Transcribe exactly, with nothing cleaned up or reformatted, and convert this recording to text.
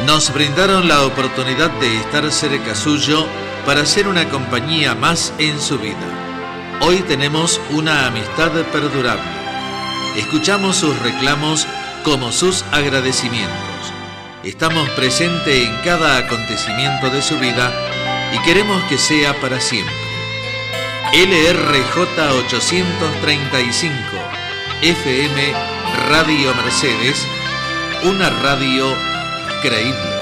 Nos brindaron la oportunidad de estar cerca suyo para ser una compañía más en su vida. Hoy tenemos una amistad perdurable. Escuchamos sus reclamos como sus agradecimientos. Estamos presentes en cada acontecimiento de su vida y queremos que sea para siempre. L R J ochocientos treinta y cinco F M Radio Mercedes, una radio creíble.